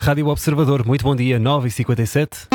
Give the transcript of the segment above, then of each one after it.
Rádio Observador, muito bom dia, 9h57.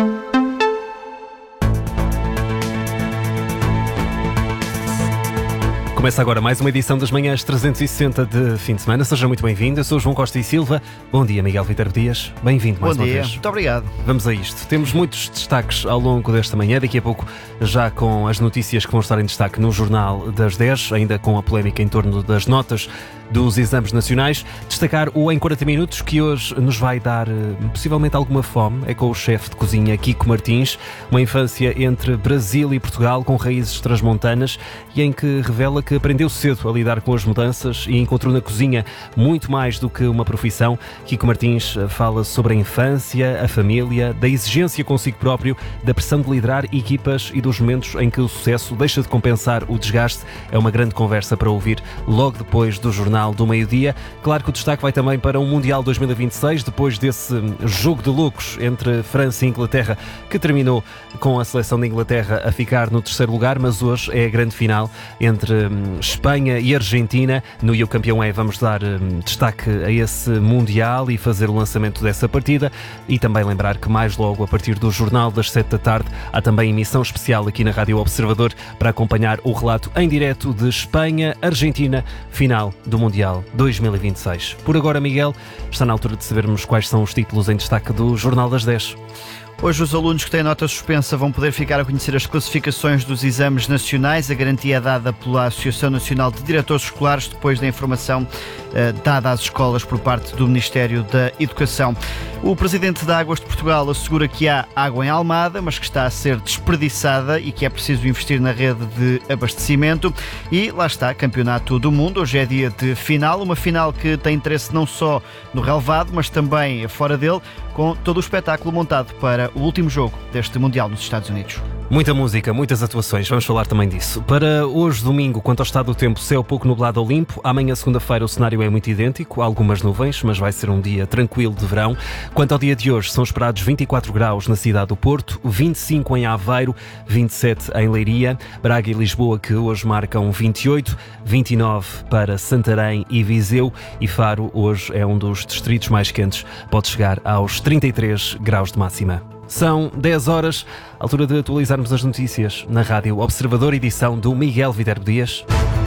Começa agora mais uma edição das Manhãs 360 de fim de semana. Seja muito bem-vindo. Eu sou João Costa e Silva. Bom dia, Miguel Viterbo Dias. Bem-vindo mais uma vez. Bom dia, muito obrigado. Vamos a isto. Temos muitos destaques ao longo desta manhã. Daqui a pouco, já com as notícias que vão estar em destaque no Jornal das 10, ainda com a polémica em torno das notas dos exames nacionais. Destacar o Em 40 Minutos, que hoje nos vai dar possivelmente alguma fome. É com o chefe de cozinha Kiko Martins. Uma infância entre Brasil e Portugal com raízes transmontanas e em que revela que aprendeu cedo a lidar com as mudanças e encontrou na cozinha muito mais do que uma profissão. Kiko Martins fala sobre a infância, a família, da exigência consigo próprio, da pressão de liderar equipas e dos momentos em que o sucesso deixa de compensar o desgaste. É uma grande conversa para ouvir logo depois do Jornal do Meio-Dia. Claro que o destaque vai também para o Mundial 2026, depois desse jogo de loucos entre França e Inglaterra, que terminou com a seleção de Inglaterra a ficar no terceiro lugar, mas hoje é a grande final entre Espanha e Argentina. No E o Campeão é, vamos dar destaque a esse Mundial e fazer o lançamento dessa partida e também lembrar que mais logo, a partir do Jornal das 7 da tarde, há também emissão especial aqui na Rádio Observador para acompanhar o relato em direto de Espanha-Argentina, final do Mundial 2026. Por agora, Miguel, está na altura de sabermos quais são os títulos em destaque do Jornal das 10. Hoje os alunos que têm nota suspensa vão poder ficar a conhecer as classificações dos exames nacionais. A garantia é dada pela Associação Nacional de Diretores Escolares depois da informação dada às escolas por parte do Ministério da Educação. O Presidente da Águas de Portugal assegura que há água em Almada, mas que está a ser desperdiçada e que é preciso investir na rede de abastecimento. E lá está, Campeonato do Mundo. Hoje é dia de final, uma final que tem interesse não só no relevado, mas também fora dele, com todo o espetáculo montado para o último jogo deste Mundial nos Estados Unidos. Muita música, muitas atuações, vamos falar também disso. Para hoje, domingo, quanto ao estado do tempo, céu pouco nublado ou limpo. Amanhã, segunda-feira, o cenário é muito idêntico, algumas nuvens, mas vai ser um dia tranquilo de verão. Quanto ao dia de hoje, são esperados 24 graus na cidade do Porto, 25 em Aveiro, 27 em Leiria, Braga e Lisboa, que hoje marcam 28, 29 para Santarém e Viseu, e Faro hoje é um dos distritos mais quentes, pode chegar aos 33 graus de máxima. São 10 horas, altura de atualizarmos as notícias na Rádio Observador, edição do Miguel Viterbo Dias.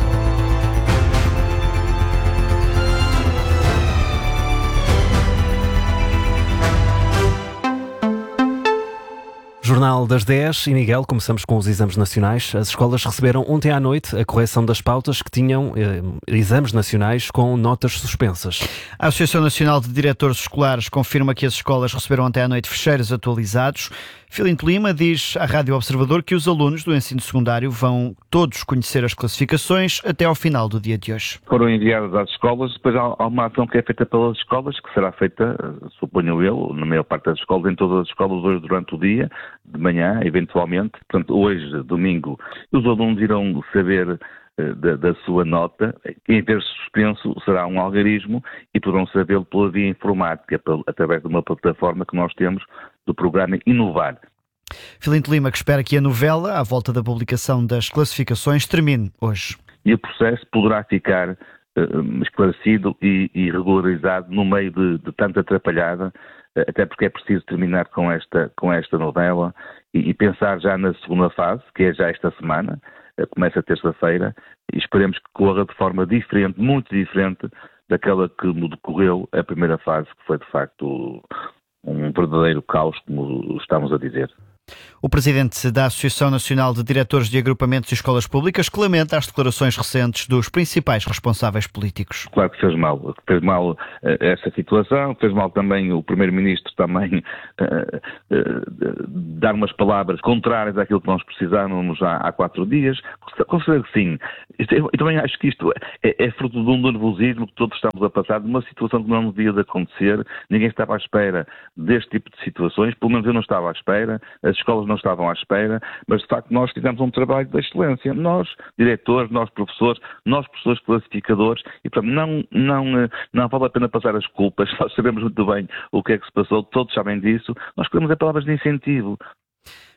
Jornal das 10 e Miguel, começamos com os exames nacionais. As escolas receberam ontem à noite a correção das pautas que tinham exames nacionais com notas suspensas. A Associação Nacional de Diretores Escolares confirma que as escolas receberam ontem à noite fecheiros atualizados. Filinto Lima diz à Rádio Observador que os alunos do ensino secundário vão todos conhecer as classificações até ao final do dia de hoje. Foram enviadas às escolas, depois há uma ação que é feita pelas escolas, que será feita, suponho eu, na maior parte das escolas, em todas as escolas hoje durante o dia, de manhã, eventualmente. Portanto, hoje, domingo, os alunos irão saber da sua nota. Em vez de suspenso, será um algarismo e poderão sabê-lo pela via informática, através de uma plataforma que nós temos do programa Inovar. Filinto Lima, que espera que a novela, à volta da publicação das classificações, termine hoje. E o processo poderá ficar esclarecido e regularizado no meio de tanta atrapalhada, até porque é preciso terminar com esta novela e pensar já na segunda fase, que é já esta semana, começa terça-feira, e esperemos que corra de forma diferente, muito diferente daquela que decorreu a primeira fase, que foi de facto um verdadeiro caos, como estamos a dizer. O presidente da Associação Nacional de Diretores de Agrupamentos e Escolas Públicas que lamenta as declarações recentes dos principais responsáveis políticos. Claro que fez mal essa situação, fez mal também o Primeiro-Ministro também dar umas palavras contrárias àquilo que nós precisávamos há 4 dias. Considero que sim. Eu também acho que isto é fruto de um nervosismo que todos estamos a passar, de uma situação que não devia de acontecer. Ninguém estava à espera deste tipo de situações, pelo menos eu não estava à espera, as escolas não estavam à espera, mas de facto nós fizemos um trabalho de excelência. Nós, diretores, nós professores classificadores, e portanto não vale a pena passar as culpas, nós sabemos muito bem o que é que se passou, todos sabem disso, nós queremos palavras de incentivo.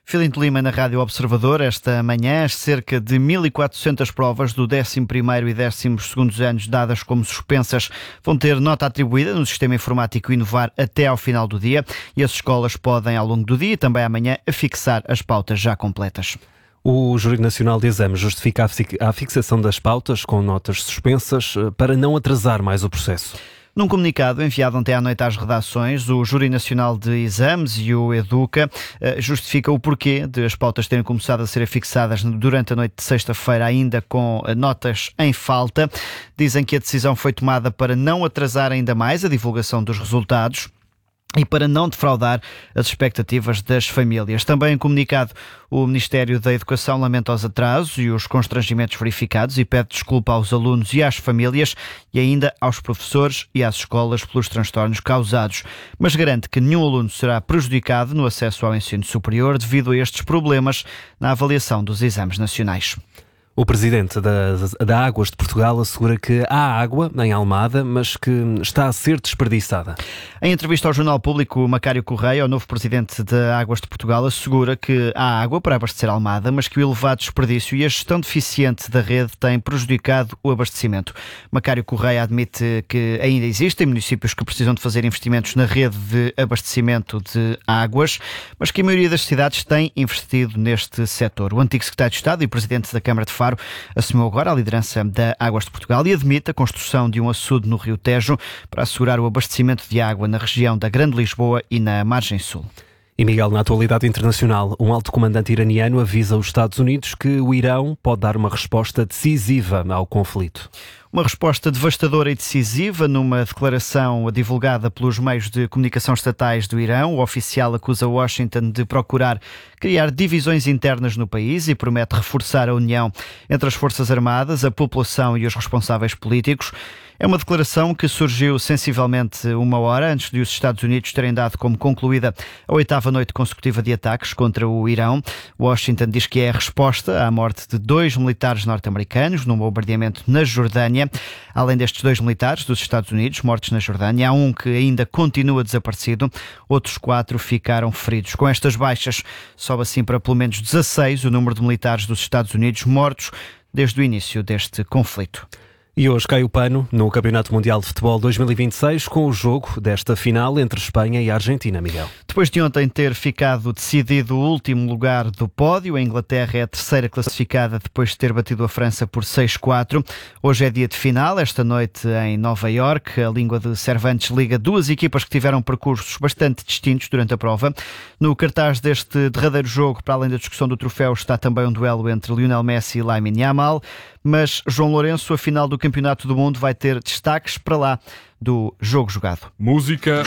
Filinto Lima na Rádio Observador. Esta manhã, as cerca de 1.400 provas do 11º e 12º anos dadas como suspensas vão ter nota atribuída no sistema informático Inovar até ao final do dia, e as escolas podem, ao longo do dia e também amanhã, afixar as pautas já completas. O Júri Nacional de Exames justifica a fixação das pautas com notas suspensas para não atrasar mais o processo. Num comunicado enviado ontem à noite às redações, o Júri Nacional de Exames e o Educa justifica o porquê de as pautas terem começado a ser afixadas durante a noite de sexta-feira, ainda com notas em falta. Dizem que a decisão foi tomada para não atrasar ainda mais a divulgação dos resultados e para não defraudar as expectativas das famílias. Também em comunicado, o Ministério da Educação lamenta os atrasos e os constrangimentos verificados e pede desculpa aos alunos e às famílias e ainda aos professores e às escolas pelos transtornos causados, mas garante que nenhum aluno será prejudicado no acesso ao ensino superior devido a estes problemas na avaliação dos exames nacionais. O presidente da Águas de Portugal assegura que há água em Almada, mas que está a ser desperdiçada. Em entrevista ao Jornal Público, Macário Correia, o novo presidente da Águas de Portugal, assegura que há água para abastecer Almada, mas que o elevado desperdício e a gestão deficiente da rede têm prejudicado o abastecimento. Macário Correia admite que ainda existem municípios que precisam de fazer investimentos na rede de abastecimento de águas, mas que a maioria das cidades tem investido neste setor. O antigo secretário de Estado e presidente da Câmara de Faro assumiu agora a liderança da Águas de Portugal e admite a construção de um açude no Rio Tejo para assegurar o abastecimento de água na região da Grande Lisboa e na margem sul. E Miguel, na atualidade internacional, um alto comandante iraniano avisa os Estados Unidos que o Irão pode dar uma resposta decisiva ao conflito. Uma resposta devastadora e decisiva. Numa declaração divulgada pelos meios de comunicação estatais do Irão, o oficial acusa Washington de procurar criar divisões internas no país e promete reforçar a união entre as Forças Armadas, a população e os responsáveis políticos. É uma declaração que surgiu sensivelmente uma hora antes de os Estados Unidos terem dado como concluída a 8ª noite consecutiva de ataques contra o Irão. Washington diz que é a resposta à morte de 2 militares norte-americanos num bombardeamento na Jordânia. Além destes 2 militares dos Estados Unidos mortos na Jordânia, há um que ainda continua desaparecido. Outros 4 ficaram feridos. Com estas baixas, sobe assim para pelo menos 16 o número de militares dos Estados Unidos mortos desde o início deste conflito. E hoje cai o pano no Campeonato Mundial de Futebol 2026 com o jogo desta final entre Espanha e Argentina, Miguel. Depois de ontem ter ficado decidido o último lugar do pódio, a Inglaterra é a terceira classificada depois de ter batido a França por 6-4. Hoje é dia de final, esta noite em Nova Iorque. A língua de Cervantes liga duas equipas que tiveram percursos bastante distintos durante a prova. No cartaz deste derradeiro jogo, para além da discussão do troféu, está também um duelo entre Lionel Messi e Lamine Yamal. Mas João Lourenço, a final do Campeonato do Mundo, vai ter destaques para lá do jogo jogado. Música.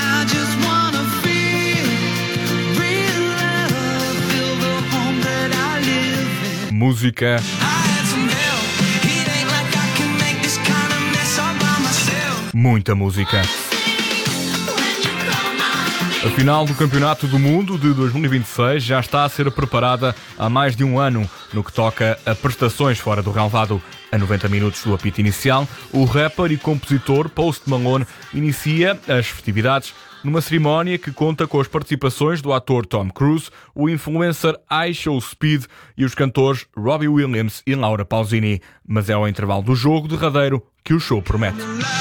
Música. Muita música. A final do Campeonato do Mundo de 2026 já está a ser preparada há mais de um ano. No que toca a prestações fora do relvado, a 90 minutos do apito inicial, o rapper e compositor Post Malone inicia as festividades numa cerimónia que conta com as participações do ator Tom Cruise, o influencer iShowSpeed e os cantores Robbie Williams e Laura Pausini. Mas é ao intervalo do jogo derradeiro que o show promete.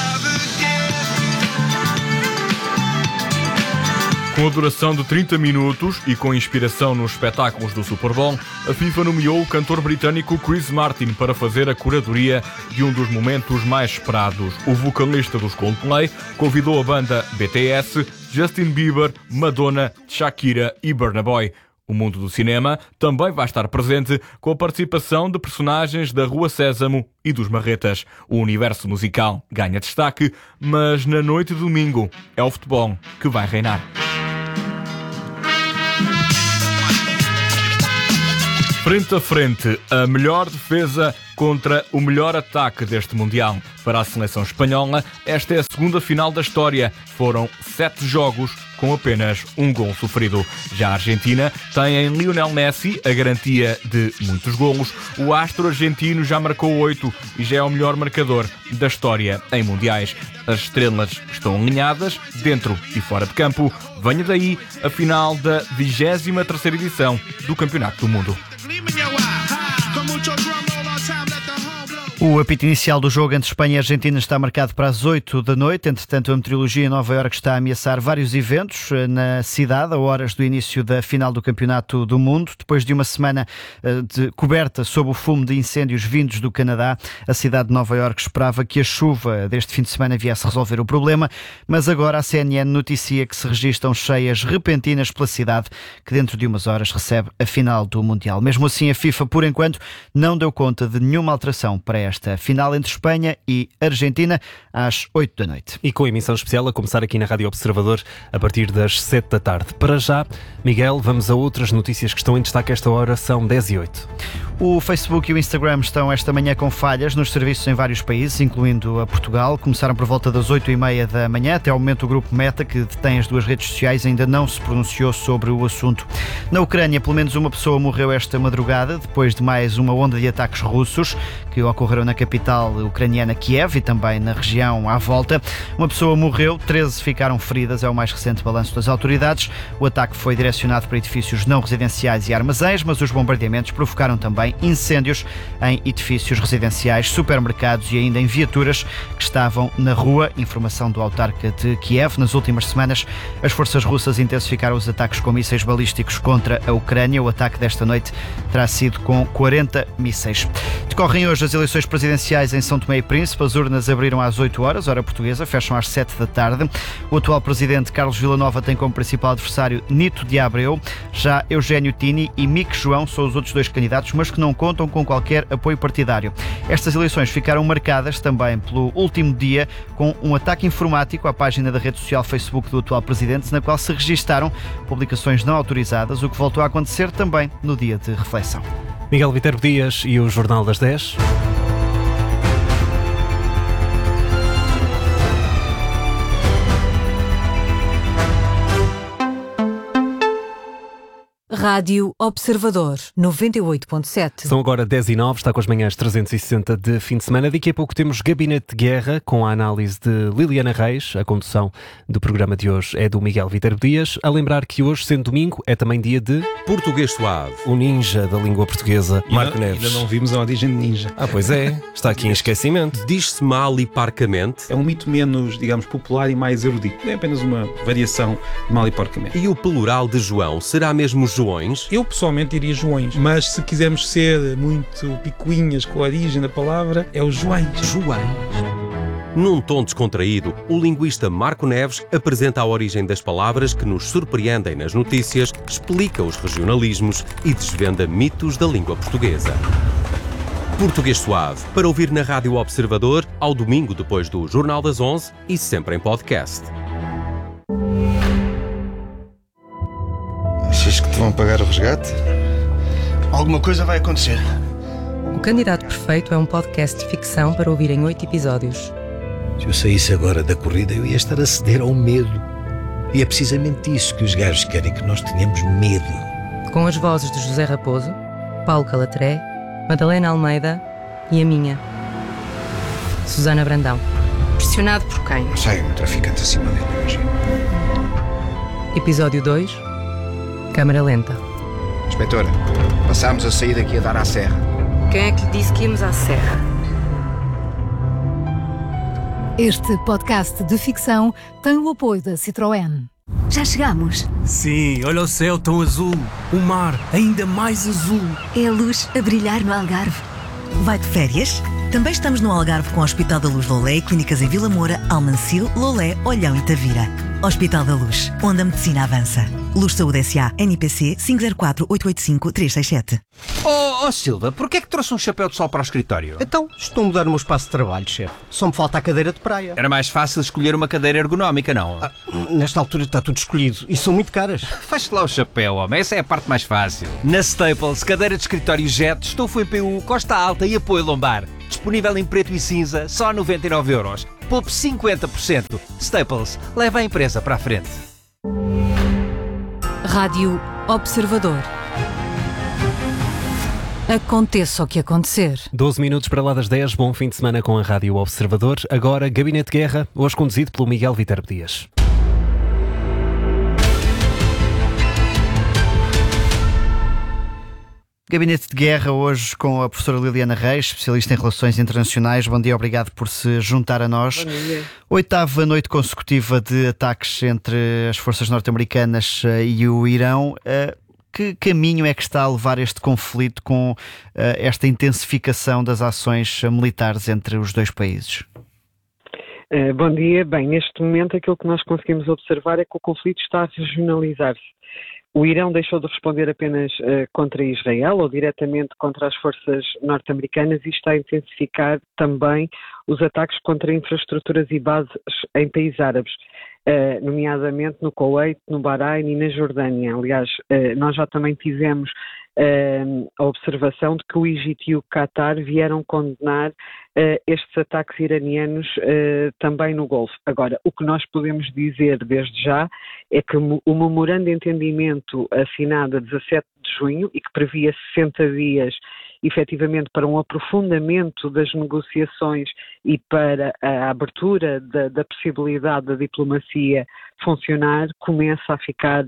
Com a duração de 30 minutos e com inspiração nos espetáculos do Super Bowl, a FIFA nomeou o cantor britânico Chris Martin para fazer a curadoria de um dos momentos mais esperados. O vocalista dos Coldplay convidou a banda BTS, Justin Bieber, Madonna, Shakira e Burna Boy. O mundo do cinema também vai estar presente com a participação de personagens da Rua Sésamo e dos Marretas. O universo musical ganha destaque, mas na noite de domingo é o futebol que vai reinar. Frente a frente, a melhor defesa contra o melhor ataque deste Mundial. Para a seleção espanhola, esta é a segunda final da história. Foram 7 jogos com apenas um gol sofrido. Já a Argentina tem em Lionel Messi a garantia de muitos golos. O astro argentino já marcou 8 e já é o melhor marcador da história em mundiais. As estrelas estão alinhadas, dentro e fora de campo. Venha daí a final da 23ª edição do Campeonato do Mundo. O apito inicial do jogo entre Espanha e Argentina está marcado para as 8 da noite. Entretanto, a meteorologia em Nova Iorque está a ameaçar vários eventos na cidade, a horas do início da final do Campeonato do Mundo. Depois de uma semana coberta sob o fumo de incêndios vindos do Canadá, a cidade de Nova Iorque esperava que a chuva deste fim de semana viesse resolver o problema, mas agora a CNN noticia que se registram cheias repentinas pela cidade, que dentro de umas horas recebe a final do Mundial. Mesmo assim, a FIFA, por enquanto, não deu conta de nenhuma alteração para esta final entre Espanha e Argentina às 8 da noite. E com a emissão especial a começar aqui na Rádio Observador a partir das 7 da tarde. Para já, Miguel, vamos a outras notícias que estão em destaque esta hora, são 10 e 8. O Facebook e o Instagram estão esta manhã com falhas nos serviços em vários países, incluindo a Portugal. Começaram por volta das 8h30 da manhã. Até ao momento o grupo Meta, que detém as duas redes sociais, ainda não se pronunciou sobre o assunto. Na Ucrânia, pelo menos uma pessoa morreu esta madrugada, depois de mais uma onda de ataques russos que ocorreram na capital ucraniana Kiev e também na região à volta. Uma pessoa morreu, 13 ficaram feridas, é o mais recente balanço das autoridades. O ataque foi direcionado para edifícios não residenciais e armazéns, mas os bombardeamentos provocaram também incêndios em edifícios residenciais, supermercados e ainda em viaturas que estavam na rua. Informação do autarca de Kiev. Nas últimas semanas, as forças russas intensificaram os ataques com mísseis balísticos contra a Ucrânia. O ataque desta noite terá sido com 40 mísseis. Decorrem hoje as eleições presidenciais em São Tomé e Príncipe. As urnas abriram às 8 horas, hora portuguesa, fecham às 7 da tarde. O atual presidente Carlos Villanova tem como principal adversário Nito de Abreu. Já Eugénio Tini e Mick João são os outros dois candidatos, mas que não contam com qualquer apoio partidário. Estas eleições ficaram marcadas também pelo último dia com um ataque informático à página da rede social Facebook do atual presidente, na qual se registaram publicações não autorizadas, o que voltou a acontecer também no dia de reflexão. Miguel Viterbo Dias e o Jornal das 10. Rádio Observador 98.7. São agora 10 e 9, está com as manhãs 360 de fim de semana. Daqui a pouco temos Gabinete de Guerra com a análise de Liliana Reis. A condução do programa de hoje é do Miguel Viterbo Dias. A lembrar que hoje, sendo domingo, é também dia de Português Suave. o ninja da língua portuguesa, Marco Neves. Ainda não vimos a origem de ninja. Pois é, está aqui em esquecimento. Diz-se mal e parcamente. É um mito menos, digamos, popular e mais erudito. É apenas uma variação de mal e porcamente. E o plural de João será mesmo Joões? Eu pessoalmente diria Joões, mas se quisermos ser muito picuinhas com a origem da palavra, é o Joões. Joões. Num tom descontraído, o linguista Marco Neves apresenta a origem das palavras que nos surpreendem nas notícias, explica os regionalismos e desvenda mitos da língua portuguesa. Português Suave, para ouvir na Rádio Observador, ao domingo depois do Jornal das 11 e sempre em podcast. Achas que te vão pagar o resgate? Alguma coisa vai acontecer. O Candidato Perfeito é um podcast de ficção para ouvir em 8 episódios. Se eu saísse agora da corrida, eu ia estar a ceder ao medo. E é precisamente isso que os gajos querem, que nós tenhamos medo. Com as vozes de José Raposo, Paulo Calatré, Madalena Almeida e a minha, Susana Brandão. Pressionado por quem? Não sei, um traficante acima dele, imagino. Episódio 2, Câmara Lenta. Inspetora, passámos a sair daqui a dar à serra. Quem é que lhe disse que íamos à serra? Este podcast de ficção tem o apoio da Citroën. Já chegamos. Sim, olha o céu tão azul. O mar ainda mais azul. É a luz a brilhar no Algarve. Vai de férias? Também estamos no Algarve com o Hospital da Luz Lolé e clínicas em Vila Moura, Almancil, Lolé, Olhão e Tavira. Hospital da Luz, onde a medicina avança. Luz Saúde S.A. NPC 504-885-367. Oh Silva, porquê é que trouxe um chapéu de sol para o escritório? Então, estou a mudar o meu espaço de trabalho, chefe. Só me falta a cadeira de praia. Era mais fácil escolher uma cadeira ergonómica, não? Nesta altura está tudo escolhido e são muito caras. Feche lá o chapéu, homem. Essa é a parte mais fácil. Na Staples, cadeira de escritório Jet, estofo em PU, costa alta e apoio lombar. Disponível em preto e cinza, só a 99€. Poupe 50%. Staples, leva a empresa para a frente. Rádio Observador. Aconteça o que acontecer. 12 minutos para lá das 10, bom fim de semana com a Rádio Observador. Agora, Gabinete de Guerra, hoje conduzido pelo Miguel Viterbo Dias. Gabinete de Guerra, hoje com a professora Liliana Reis, especialista em Relações Internacionais. Bom dia, obrigado por se juntar a nós. Bom dia. 8ª noite consecutiva de ataques entre as forças norte-americanas e o Irão. Que caminho é que está a levar este conflito com esta intensificação das ações militares entre os dois países? Bom dia. Bem, neste momento aquilo que nós conseguimos observar é que o conflito está a regionalizar-se. O Irão deixou de responder apenas contra Israel ou diretamente contra as forças norte-americanas e está a intensificar também os ataques contra infraestruturas e bases em países árabes, nomeadamente no Kuwait, no Bahrein e na Jordânia. Aliás, nós já também tivemos a observação de que o Egito e o Qatar vieram condenar estes ataques iranianos também no Golfo. Agora, o que nós podemos dizer desde já é que o memorando de entendimento assinado a 17 de junho e que previa 60 dias efetivamente para um aprofundamento das negociações e para a abertura da possibilidade da diplomacia funcionar, começa a ficar,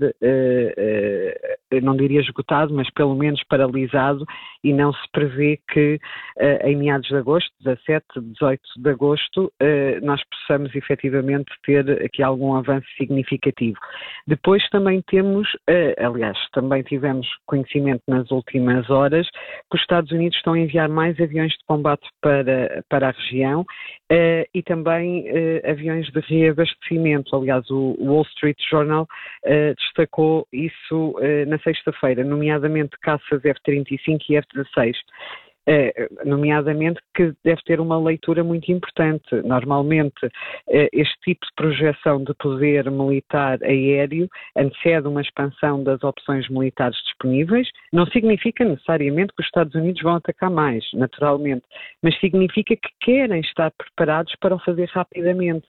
não diria esgotado, mas pelo menos paralisado, e não se prevê que em meados de agosto, 17, 18 de agosto, nós possamos efetivamente ter aqui algum avanço significativo. Depois também temos, aliás, também tivemos conhecimento nas últimas horas que os Estados Unidos estão a enviar mais aviões de combate para a região e também aviões de reabastecimento. Aliás, o Wall Street Journal destacou isso na sexta-feira, nomeadamente caças F-35 e F-16. Nomeadamente que deve ter uma leitura muito importante. Normalmente este tipo de projeção de poder militar aéreo antecede uma expansão das opções militares disponíveis. Não significa necessariamente que os Estados Unidos vão atacar mais, naturalmente, mas significa que querem estar preparados para o fazer rapidamente.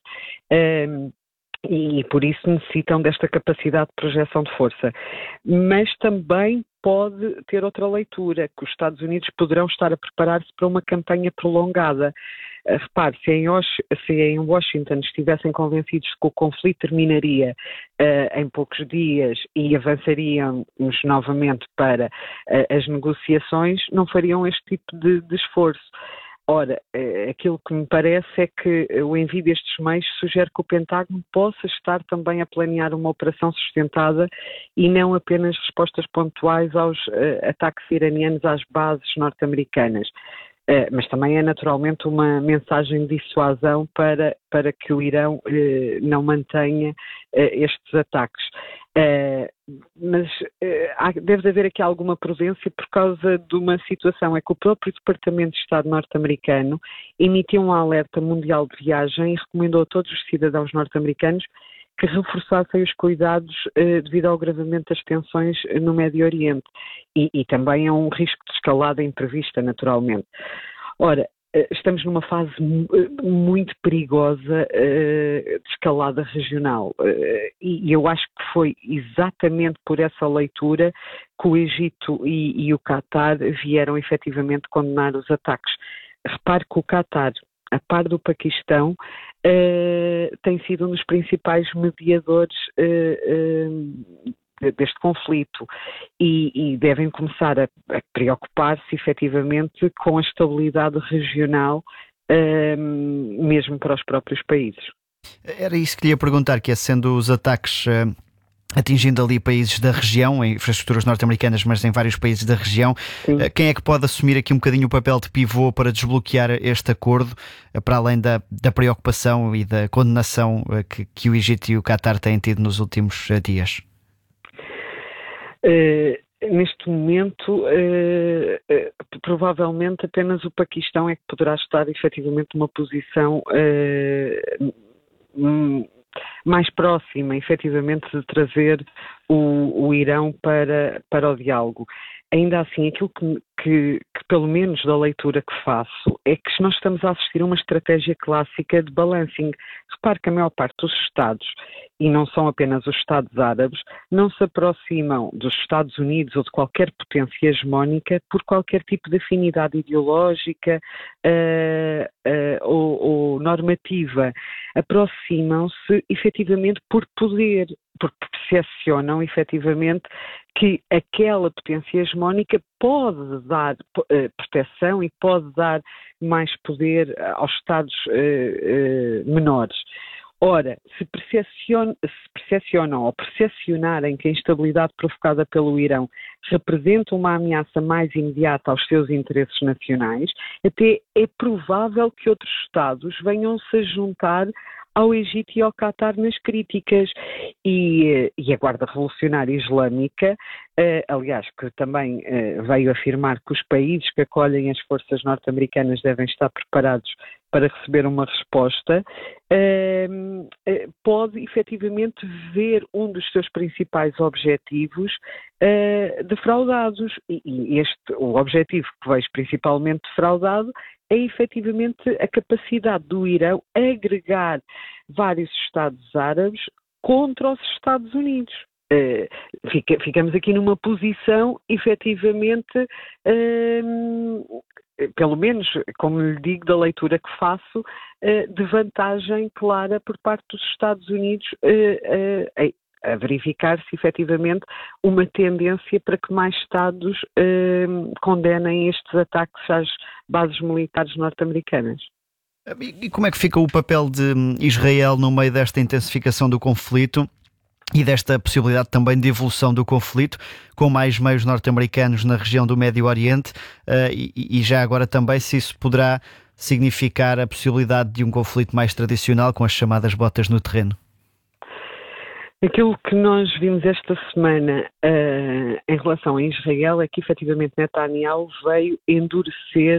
E por isso necessitam desta capacidade de projeção de força. Mas também pode ter outra leitura, que os Estados Unidos poderão estar a preparar-se para uma campanha prolongada. Repare, se em Washington estivessem convencidos que o conflito terminaria em poucos dias e avançaríamos novamente para as negociações, não fariam este tipo de esforço. Ora, aquilo que me parece é que o envio destes meios sugere que o Pentágono possa estar também a planear uma operação sustentada e não apenas respostas pontuais aos ataques iranianos às bases norte-americanas. Mas também é naturalmente uma mensagem de dissuasão para que o Irão não mantenha estes ataques. Mas deve haver aqui alguma prudência por causa de uma situação, é que o próprio Departamento de Estado norte-americano emitiu um alerta mundial de viagem e recomendou a todos os cidadãos norte-americanos que reforçassem os cuidados devido ao agravamento das tensões no Médio Oriente e também a um risco de escalada imprevista, naturalmente. Ora, estamos numa fase muito perigosa de escalada regional e eu acho que foi exatamente por essa leitura que o Egito e o Qatar vieram efetivamente condenar os ataques. Repare que o Qatar, a par do Paquistão, tem sido um dos principais mediadores deste conflito e devem começar a preocupar-se efetivamente com a estabilidade regional, mesmo para os próprios países. Era isso que lhe ia perguntar, que é sendo os ataques atingindo ali países da região, em infraestruturas norte-americanas, mas em vários países da região. Quem é que pode assumir aqui um bocadinho o papel de pivô para desbloquear este acordo, para além da preocupação e da condenação que o Egito e o Qatar têm tido nos últimos dias? Neste momento, provavelmente apenas o Paquistão é que poderá estar efetivamente numa posição mais próxima, efetivamente, de trazer o Irão para o diálogo. Ainda assim, aquilo que pelo menos da leitura que faço, é que nós estamos a assistir a uma estratégia clássica de balancing. Repare que a maior parte dos Estados, e não são apenas os Estados árabes, não se aproximam dos Estados Unidos ou de qualquer potência hegemónica por qualquer tipo de afinidade ideológica ou normativa. Aproximam-se efetivamente por poder, porque percepcionam efetivamente que aquela potência hegemónica pode dar proteção e pode dar mais poder aos Estados menores. Ora, se percepcionam ou percepcionarem que a instabilidade provocada pelo Irão representa uma ameaça mais imediata aos seus interesses nacionais, até é provável que outros Estados venham se juntar ao Egito e ao Qatar nas críticas. E a Guarda Revolucionária Islâmica, aliás, que também veio afirmar que os países que acolhem as forças norte-americanas devem estar preparados para receber uma resposta, pode efetivamente ver um dos seus principais objetivos defraudados. E o objetivo que vejo principalmente defraudado é efetivamente a capacidade do Irão agregar vários Estados árabes contra os Estados Unidos. Ficamos aqui numa posição, efetivamente, pelo menos, como lhe digo, da leitura que faço, de vantagem clara por parte dos Estados Unidos a verificar-se efetivamente uma tendência para que mais Estados condenem estes ataques às bases militares norte-americanas. E como é que fica o papel de Israel no meio desta intensificação do conflito e desta possibilidade também de evolução do conflito, com mais meios norte-americanos na região do Médio Oriente, e já agora também se isso poderá significar a possibilidade de um conflito mais tradicional com as chamadas botas no terreno? Aquilo que nós vimos esta semana em relação a Israel é que efetivamente Netanyahu veio endurecer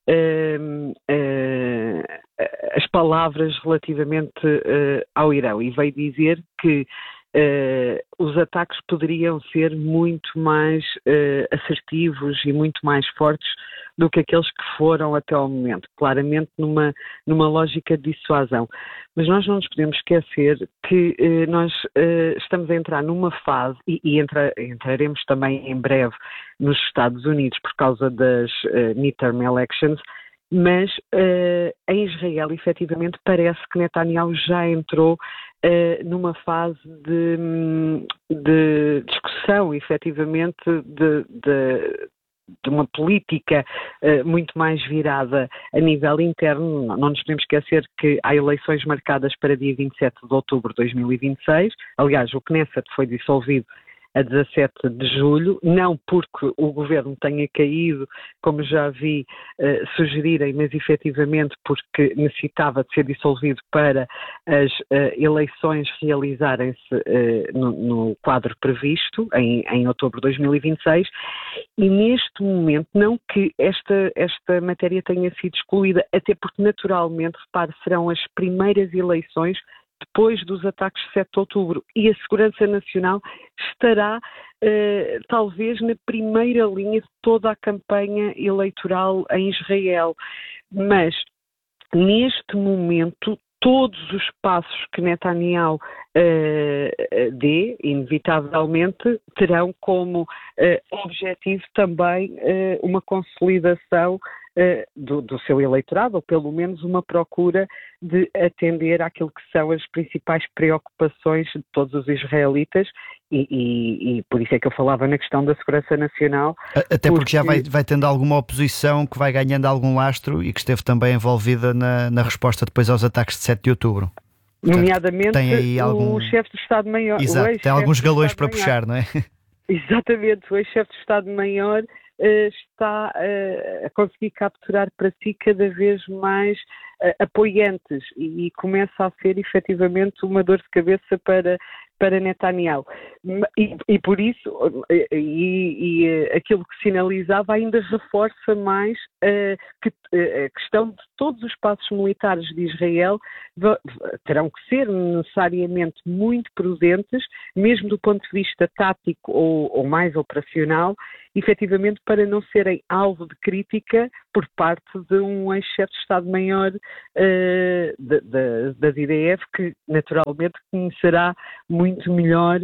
as palavras relativamente ao Irão e veio dizer que os ataques poderiam ser muito mais assertivos e muito mais fortes do que aqueles que foram até ao momento, claramente numa lógica de dissuasão. Mas nós não nos podemos esquecer que nós estamos a entrar numa fase, e entraremos também em breve nos Estados Unidos por causa das midterm elections, mas em Israel, efetivamente, parece que Netanyahu já entrou numa fase de discussão, efetivamente, de uma política muito mais virada a nível interno. Não nos podemos esquecer que há eleições marcadas para dia 27 de outubro de 2026. Aliás, o Knesset foi dissolvido a 17 de julho, não porque o governo tenha caído, como já vi sugerirem, mas efetivamente porque necessitava de ser dissolvido para as eleições realizarem-se no quadro previsto, em outubro de 2026, e neste momento, não que esta matéria tenha sido excluída, até porque naturalmente, repare, serão as primeiras eleições depois dos ataques de 7 de outubro, e a Segurança Nacional estará talvez na primeira linha de toda a campanha eleitoral em Israel. Mas neste momento todos os passos que Netanyahu dê, inevitavelmente, terão como objetivo também uma consolidação do seu eleitorado, ou pelo menos uma procura de atender àquilo que são as principais preocupações de todos os israelitas, e por isso é que eu falava na questão da segurança nacional. Até porque já vai tendo alguma oposição que vai ganhando algum lastro e que esteve também envolvida na resposta depois aos ataques de 7 de outubro. Nomeadamente tem aí o chefe do Estado-Maior. Exato, tem alguns galões para puxar, não é? Exatamente, o ex-chefe do Estado-Maior está a conseguir capturar para si cada vez mais apoiantes e começa a ser efetivamente uma dor de cabeça para Netanyahu. E por isso, aquilo que sinalizava ainda reforça mais a questão de todos os passos militares de Israel terão que ser necessariamente muito prudentes, mesmo do ponto de vista tático ou mais operacional, efetivamente para não serem alvo de crítica por parte de um ex-chefe de Estado-Maior das IDF, que naturalmente conhecerá muito melhor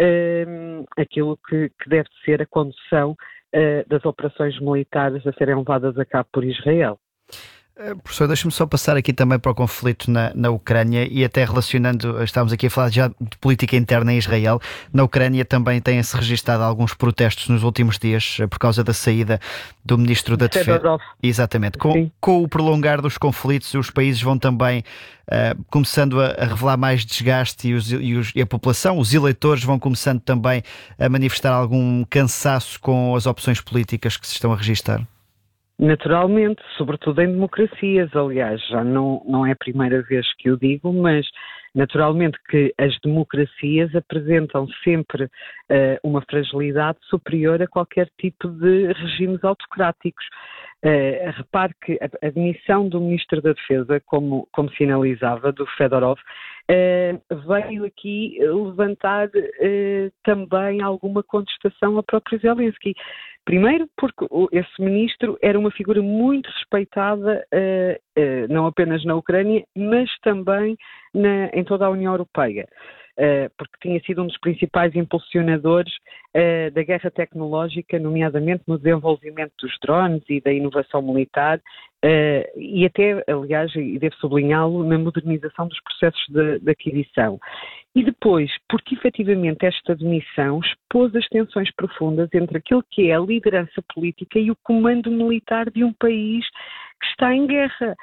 aquilo que deve ser a condução das operações militares a serem levadas a cabo por Israel. Professor, deixa-me só passar aqui também para o conflito na Ucrânia e até relacionando, estávamos aqui a falar já de política interna em Israel. Na Ucrânia também têm-se registado alguns protestos nos últimos dias por causa da saída do Ministro da Defesa. Exatamente. Com o prolongar dos conflitos, os países vão também começando a revelar mais desgaste e a população, os eleitores vão começando também a manifestar algum cansaço com as opções políticas que se estão a registar. Naturalmente, sobretudo em democracias, aliás, já não é a primeira vez que o digo, mas naturalmente que as democracias apresentam sempre uma fragilidade superior a qualquer tipo de regimes autocráticos. Repare que a demissão do Ministro da Defesa, como sinalizava, do Fedorov, veio aqui levantar também alguma contestação ao próprio Zelensky. Primeiro porque esse ministro era uma figura muito respeitada, não apenas na Ucrânia, mas também em toda a União Europeia. Porque tinha sido um dos principais impulsionadores da guerra tecnológica, nomeadamente no desenvolvimento dos drones e da inovação militar, e até, aliás, e devo sublinhá-lo, na modernização dos processos de aquisição. E depois, porque efetivamente esta demissão expôs as tensões profundas entre aquilo que é a liderança política e o comando militar de um país que está em guerra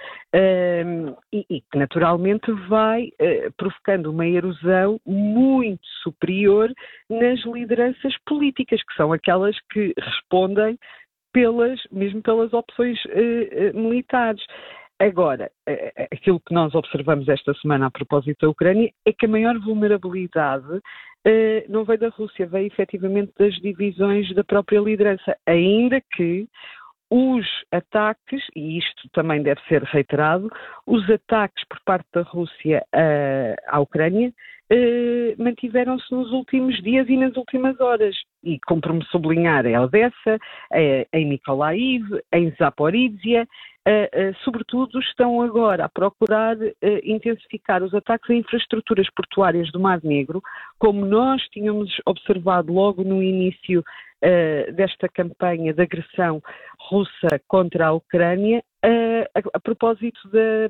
e que naturalmente vai provocando uma erosão muito superior nas lideranças políticas, que são aquelas que respondem mesmo pelas opções militares. Agora, aquilo que nós observamos esta semana a propósito da Ucrânia é que a maior vulnerabilidade não veio da Rússia, veio efetivamente das divisões da própria liderança, ainda que os ataques, e isto também deve ser reiterado, os ataques por parte da Rússia à Ucrânia mantiveram-se nos últimos dias e nas últimas horas. E cumpre-me sublinhar em Odessa, em Mykolaiv, em Zaporizhia, sobretudo estão agora a procurar intensificar os ataques a infraestruturas portuárias do Mar Negro, como nós tínhamos observado logo no início desta campanha de agressão russa contra a Ucrânia, a propósito da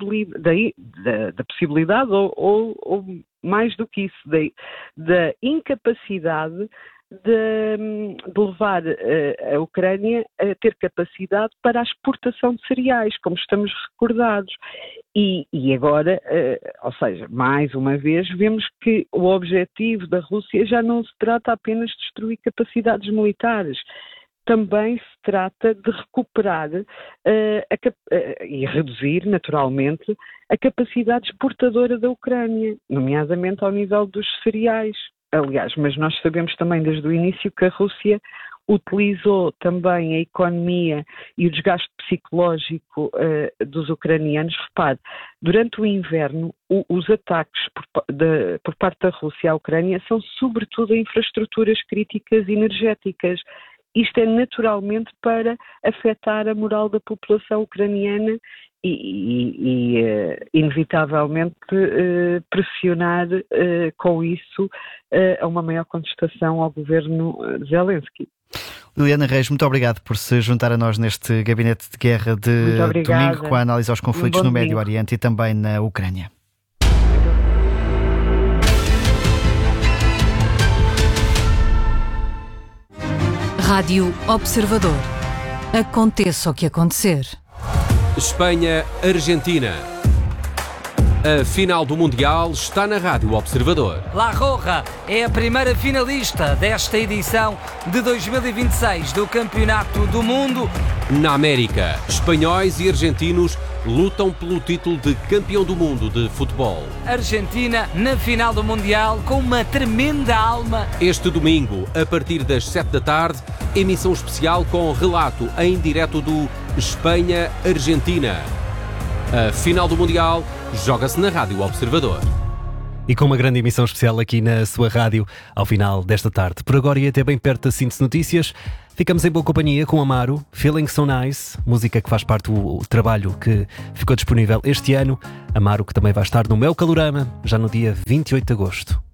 possibilidade ou mais do que isso, da incapacidade de levar a Ucrânia a ter capacidade para a exportação de cereais, como estamos recordados. E agora, ou seja, mais uma vez, vemos que o objetivo da Rússia já não se trata apenas de destruir capacidades militares, também se trata de recuperar e reduzir, naturalmente, a capacidade exportadora da Ucrânia, nomeadamente ao nível dos cereais. Aliás, mas nós sabemos também desde o início que a Rússia utilizou também a economia e o desgaste psicológico dos ucranianos. Repare, durante o inverno, os ataques por parte da Rússia à Ucrânia são sobretudo a infraestruturas críticas energéticas. Isto é naturalmente para afetar a moral da população ucraniana e inevitavelmente pressionar com isso a uma maior contestação ao governo Zelensky. Liliana Reis, muito obrigado por se juntar a nós neste gabinete de guerra de domingo com a análise aos conflitos no Médio Oriente e também na Ucrânia. Rádio Observador. Aconteça o que acontecer. Espanha, Argentina. A final do Mundial está na Rádio Observador. La Roja é a primeira finalista desta edição de 2026 do Campeonato do Mundo. Na América, espanhóis e argentinos lutam pelo título de campeão do mundo de futebol. Argentina na final do Mundial com uma tremenda alma. Este domingo, a partir das 7 da tarde, emissão especial com relato em direto do Espanha-Argentina. A final do Mundial joga-se na Rádio Observador. E com uma grande emissão especial aqui na sua rádio ao final desta tarde. Por agora e até bem perto da Síntese Notícias, ficamos em boa companhia com Amaro, Feeling So Nice, música que faz parte do trabalho que ficou disponível este ano. Amaro que também vai estar no Meu Calorama, já no dia 28 de agosto.